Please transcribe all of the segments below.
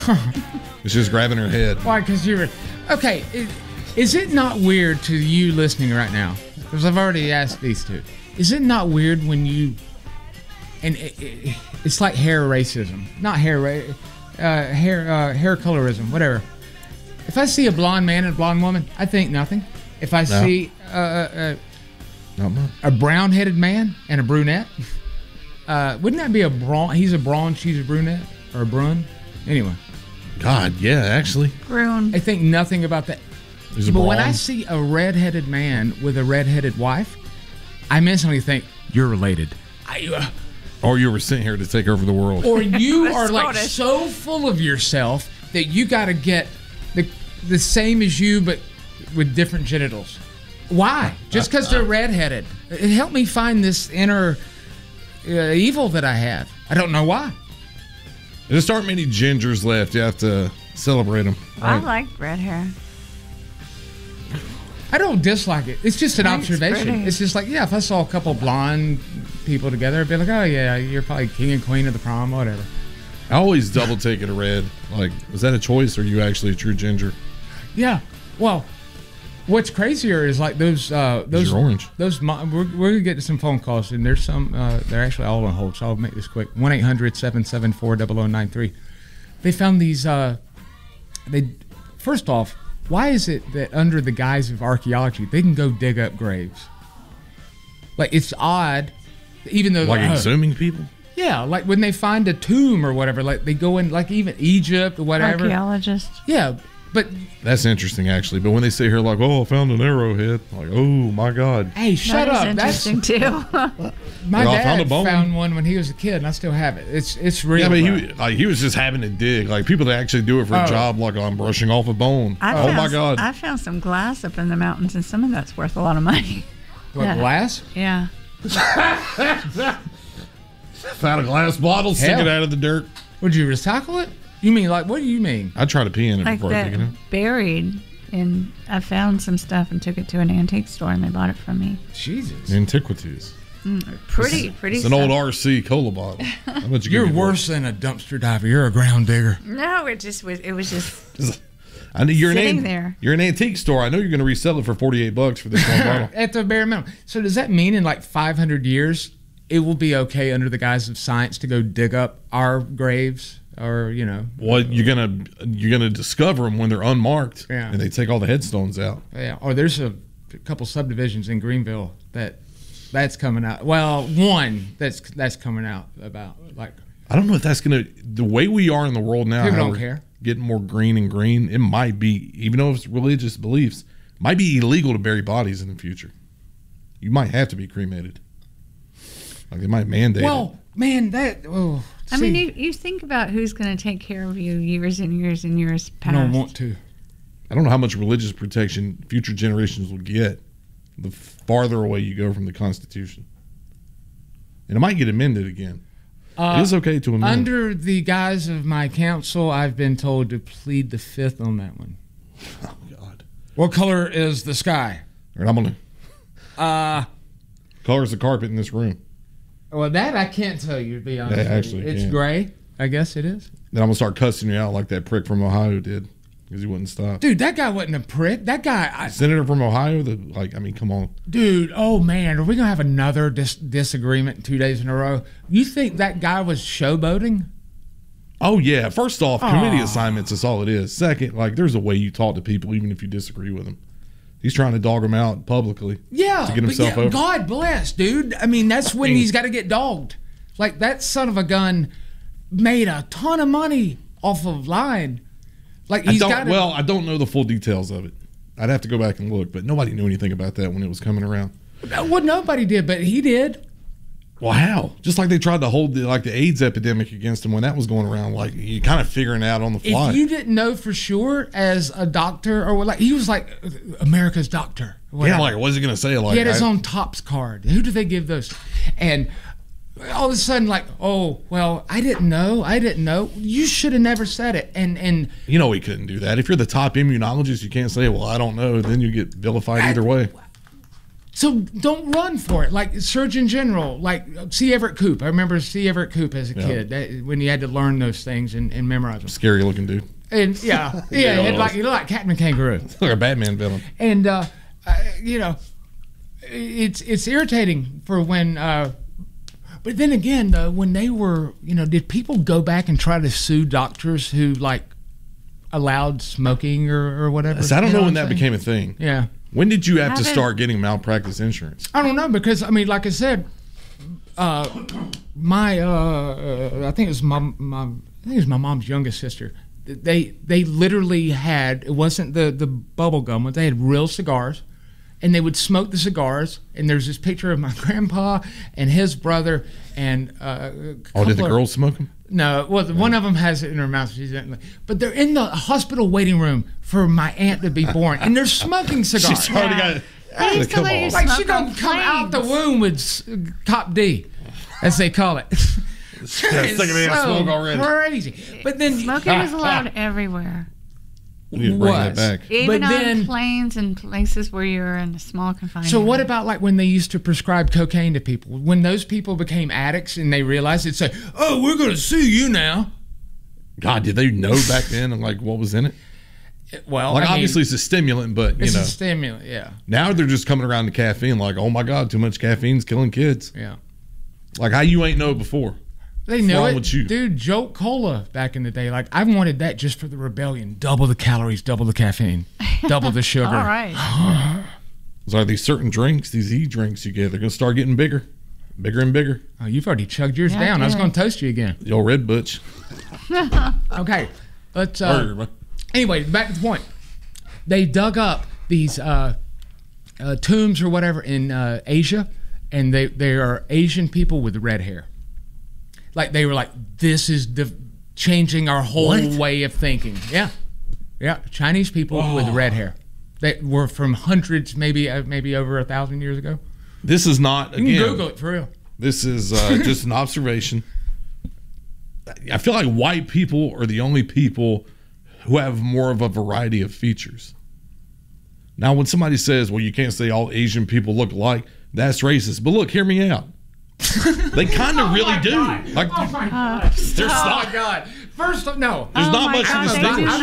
It's just grabbing her head. Why? Because you're okay. Is it not weird to you listening right now? Because I've already asked these two. Is it not weird when you and it's like hair racism, not hair colorism, whatever. If I see a blonde man and a blonde woman, I think nothing. If I see a brown-headed man and a brunette, wouldn't that be a brawn? He's a brawn, she's a brunette, or a brun? Anyway. God, yeah, actually. Brune. I think nothing about that. But when I see a red-headed man with a red-headed wife, I instantly think, you're related. Or you were sent here to take over the world. Or you are like so full of yourself that you got to get the same as you, but with different genitals. Why? Just because they're redheaded. It helped me find this inner evil that I have. I don't know why. There's aren't many gingers left. You have to celebrate them. I like red hair. I don't dislike it. It's just an observation. It's just like, yeah, if I saw a couple blonde people together, I'd be like, oh, yeah, you're probably king and queen of the prom, whatever. I always double take it a red. Like, was that a choice or are you actually a true ginger? Yeah. Well, what's crazier is like those orange. We're going to get to some phone calls, and there's some, they're actually all on hold, so I'll make this quick. 1-800-774-0093. They found these, first off, why is it that under the guise of archaeology, they can go dig up graves? Like, it's odd, even though... Like exhuming people? Yeah, like when they find a tomb or whatever, like they go in, like even Egypt or whatever. Archaeologists. Yeah, but... That's interesting, actually. But when they say here, like, oh, I found an arrowhead. Like, oh, my God. Hey, shut up. That's interesting, too. My dad found one when he was a kid, and I still have it. It's real. Yeah, but he was just having to dig. Like, people that actually do it for a job, like, I'm brushing off a bone. My God. I found some glass up in the mountains, and some of that's worth a lot of money. What, glass? Yeah. Found a glass bottle, stick it out of the dirt. Would you recycle it? You mean, like, what do you mean? I try to pee in it before I dig it out. Buried, and I found some stuff and took it to an antique store, and they bought it from me. Jesus. Antiquities. Pretty. It's an old RC cola bottle. You're worse than a dumpster diver. You're a ground digger. No, it was just I know you're sitting there. You're an antique store. I know you're going to resell it for $48 for this one bottle. At the bare minimum. So does that mean in like 500 years, it will be okay under the guise of science to go dig up our graves? Or, you know, well, you're gonna discover them when they're unmarked, and they take all the headstones out. Yeah, or there's a couple subdivisions in Greenville that's coming out. Well, one that's coming out about like. I don't know if that's the way we are in the world now. People don't care. Getting more green and green. It might be, even though it's religious beliefs, might be illegal to bury bodies in the future. You might have to be cremated. Like they might mandate. Well, man, I mean, you think about who's going to take care of you years and years and years past. I don't want to. I don't know how much religious protection future generations will get the farther away you go from the Constitution. And it might get amended again. It is okay to amend. Under the guise of my counsel, I've been told to plead the fifth on that one. Oh, God. What color is the sky? All right, I'm going to... color's the carpet in this room. Well, that I can't tell you, to be honest. Actually, it's gray. I guess it is. Then I'm going to start cussing you out like that prick from Ohio did because he wouldn't stop. Dude, that guy wasn't a prick. That guy... Senator from Ohio, come on. Dude, oh, man, are we going to have another disagreement 2 days in a row? You think that guy was showboating? Oh, yeah. First off, committee assignments is all it is. Second, there's a way you talk to people even if you disagree with them. He's trying to dog him out publicly. Yeah. To get himself over. God bless, dude. I mean, that's when he's got to get dogged. Like, that son of a gun made a ton of money off of lying. Like, I don't know the full details of it. I'd have to go back and look, but nobody knew anything about that when it was coming around. Well, nobody did, but he did. Well, how? Just like they tried to hold the AIDS epidemic against him when that was going around, like you kind of figuring out on the fly. If you didn't know for sure as a doctor or like he was like America's doctor. Yeah, like what was he going to say? Like he had his own Topps card. Who do they give those? And all of a sudden, like, oh well, I didn't know. You should have never said it. And you know he couldn't do that. If you're the top immunologist, you can't say, well, I don't know. Then you get vilified either way. So don't run for it. Like Surgeon General, like C. Everett Koop. I remember C. Everett Koop as a kid when you had to learn those things and memorize them. Scary looking dude. And he looked like Captain Kangaroo. Like a Batman villain. And it's irritating for when. But then again, when they were, did people go back and try to sue doctors who like allowed smoking or whatever? So I don't know when that became a thing. Yeah. When did you have to start getting malpractice insurance? I don't know because like I said, I think it was my mom's youngest sister. They literally had, it wasn't the bubble gum, but they had real cigars, and they would smoke the cigars. And there's this picture of my grandpa and his brother and did the girls smoke them? No, well, one of them has it in her mouth. But they're in the hospital waiting room for my aunt to be born, and they're smoking cigars. She's already got it. Like she's gonna come out the womb with Cop D, as they call it. Smoke already. Crazy. But then smoking was allowed everywhere. We need to bring that back. Even on planes and places where you're in a small confinement. So what about like when they used to prescribe cocaine to people? When those people became addicts and they realized it'd say, "Oh, we're going to sue you now." God, did they know back then and like what was in it? Well, obviously it's a stimulant, but it's a stimulant, yeah. Now they're just coming around to caffeine like, oh my God, too much caffeine's killing kids. Yeah. Like how you ain't know it before. They know it, dude. Jolt Cola back in the day. Like I wanted that just for the rebellion. Double the calories, double the caffeine, double the sugar. All right. So are these certain drinks, these e-drinks you get, they're gonna start getting bigger and bigger. Oh, you've already chugged yours down. I was gonna toast you again. The old Red Butch. Okay, let's. Anyway, back to the point. They dug up these tombs or whatever in Asia, and they are Asian people with red hair. Like they were like, this is changing our whole way of thinking. Yeah, Chinese people with red hair. They were from hundreds, maybe over 1,000 years ago. This is not. You can Google it for real. This is just an observation. I feel like white people are the only people who have more of a variety of features. Now, when somebody says, "Well, you can't say all Asian people look alike," that's racist. But look, hear me out. They kind of really do. God. Like, oh my God! Oh my God! First, no. There's not much to distinguish.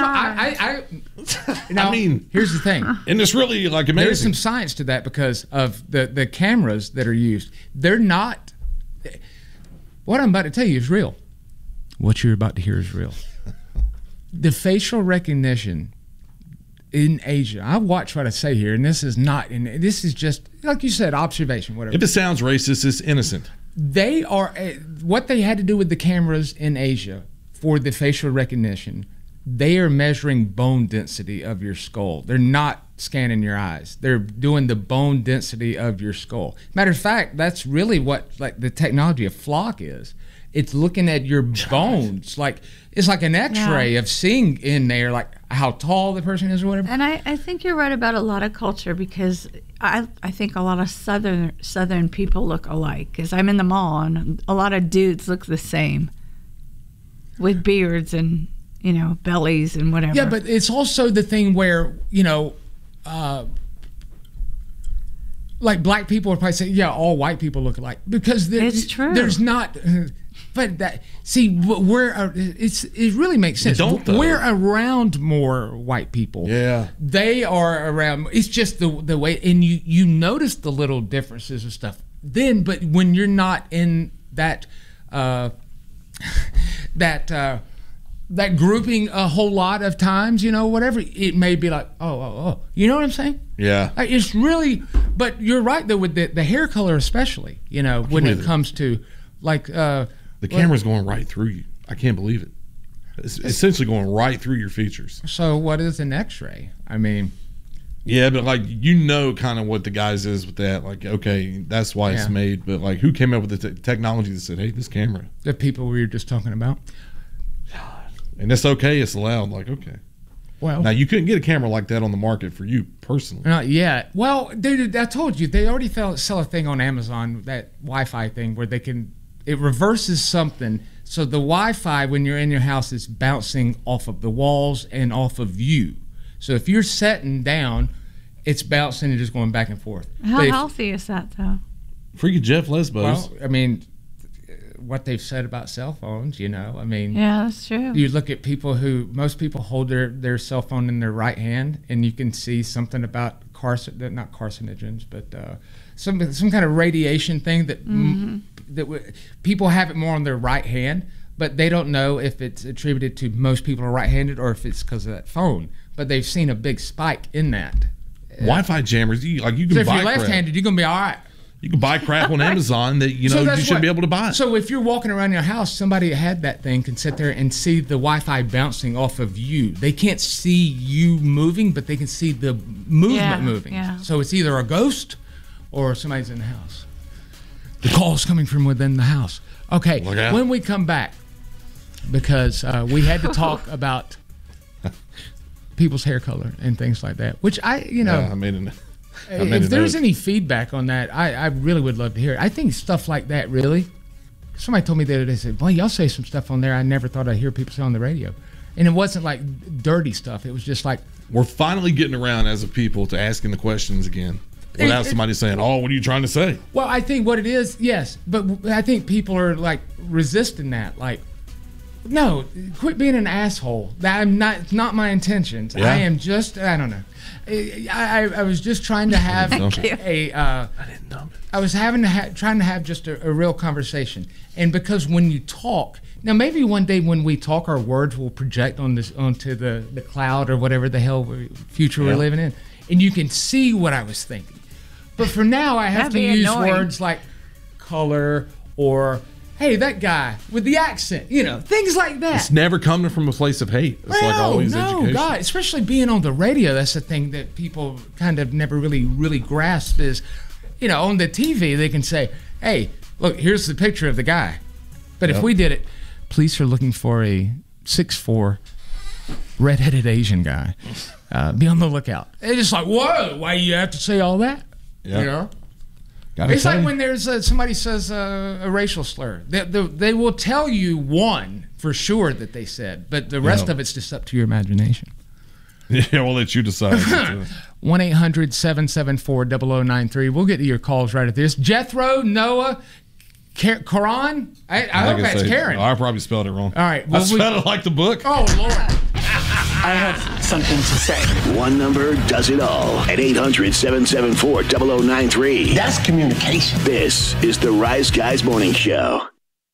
I mean, here's the thing, and it's really like amazing. There's some science to that because of the cameras that are used. They're not. What I'm about to tell you is real. What you're about to hear is real. The facial recognition in Asia, I watch what I say here, and this is not, and this is just, like you said, observation, whatever. If it sounds racist, it's innocent. They are, what they had to do with the cameras in Asia for the facial recognition, they are measuring bone density of your skull. They're not scanning your eyes. They're doing the bone density of your skull. Matter of fact, that's really what like the technology of Flock is. It's looking at your bones. Like it's like an X-ray of seeing in there like how tall the person is or whatever. And I think you're right about a lot of culture because I think a lot of southern people look alike because I'm in the mall and a lot of dudes look the same with beards and bellies and whatever. Yeah, but it's also the thing where like black people would probably say, yeah, all white people look alike because it's true. There's not. But that it really makes sense. We're around more white people. Yeah, they are around. It's just the way, and you notice the little differences and stuff. Then, but when you're not in that that grouping a whole lot of times, whatever, it may be like, oh, you know what I'm saying? Yeah. Like, it's really, but you're right though with the hair color especially, when it comes to like. The camera's going right through you. I can't believe it. It's essentially going right through your features. So what is an X-ray? I mean... Yeah, but like kind of what the guys is with that. Like, okay, that's why it's made. But like, who came up with the technology that said, hey, this camera? The people we were just talking about. And it's okay. It's allowed. Like, okay. Well, now you couldn't get a camera like that on the market for you personally. Not yet. Well, dude, I told you, they already sell a thing on Amazon, that Wi-Fi thing where it reverses something. So the Wi-Fi, when you're in your house, is bouncing off of the walls and off of you. So if you're sitting down it's bouncing and just going back and forth. How healthy is that, though? Freaking Jeff Lesbos. Well, I mean, what they've said about cell phones, I mean. Yeah, that's true. You look at most people hold their cell phone in their right hand, and you can see something about not carcinogens, but some kind of radiation thing that people have it more on their right hand, but they don't know if it's attributed to most people are right-handed or if it's because of that phone. But they've seen a big spike in that. Wi-Fi jammers, you can so if buy you're left-handed, you're gonna be all right. You can buy crap on Amazon that you shouldn't be able to buy. So if you're walking around your house, somebody had that thing can sit there and see the Wi-Fi bouncing off of you. They can't see you moving, but they can see the movement moving. Yeah. So it's either a ghost or somebody's in the house. The call's coming from within the house. Okay, when we come back, because we had to talk about people's hair color and things like that, which if there's any feedback on that, I really would love to hear it. I think stuff like that, really. Somebody told me the other day, said, boy, y'all say some stuff on there I never thought I'd hear people say on the radio. And it wasn't like dirty stuff. It was just like... We're finally getting around as a people to asking the questions again without somebody saying, oh, what are you trying to say? Well, I think what it is, yes. But I think people are like resisting that. Like, no, quit being an asshole. It's not my intentions. Yeah. I am just, I don't know. I was just trying to have I didn't know. I was trying to have just a real conversation, and because when you talk now, maybe one day when we talk, our words will project onto the cloud or whatever the hell future we're living in, and you can see what I was thinking. But for now, I have to use words like color or. Hey, that guy with the accent, things like that. It's never coming from a place of hate. It's education. God, especially being on the radio, that's the thing that people kind of never really grasp is, on the TV, they can say, hey, look, here's the picture of the guy. But if we did it, police are looking for a 6'4", red-headed Asian guy. Be on the lookout. It's just like, whoa, why you have to say all that? Yeah. It's like when there's somebody says a racial slur. They will tell you one for sure that they said, but the rest of it's just up to your imagination. Yeah, we'll let you decide. 1-800-774-0093. We'll get to your calls right at this. Jethro, Noah, Karan? I hope that's Karen. I probably spelled it wrong. All right. I spelled it like the book. Oh, Lord. I have something to say. One number does it all at 800-774-0093. That's communication. This is the Rise Guys Morning Show.